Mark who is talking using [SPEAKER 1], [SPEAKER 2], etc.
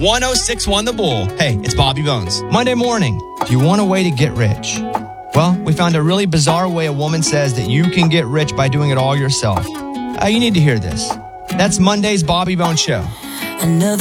[SPEAKER 1] 1061 The Bull. Hey, it's Bobby Bones. Monday morning, do you want a way to get rich? Well, we found a really bizarre way a woman says that you can get rich by doing it all yourself. You need to hear this. That's Monday's Bobby Bones Show.
[SPEAKER 2] Another